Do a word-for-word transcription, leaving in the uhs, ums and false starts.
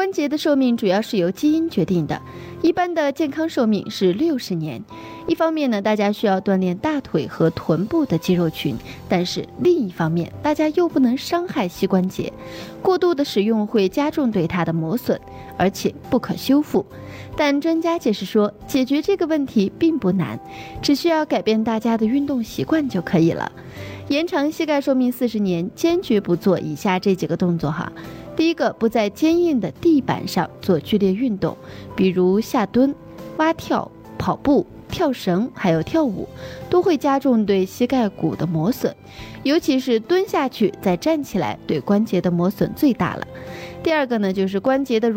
关节的寿命主要是由基因决定的，一般的健康寿命是六十年。一方面呢，大家需要锻炼大腿和臀部的肌肉群，但是另一方面，大家又不能伤害膝关节，过度的使用会加重对它的磨损，而且不可修复。但专家解释说，解决这个问题并不难，只需要改变大家的运动习惯就可以了。延长膝盖寿命四十年，坚决不做以下这几个动作哈。第一个，不在坚硬的地板上做剧烈运动，比如下蹲、蛙跳、跑步、跳绳还有跳舞，都会加重对膝盖骨的磨损，尤其是蹲下去再站起来，对关节的磨损最大了。第二个呢，就是关节的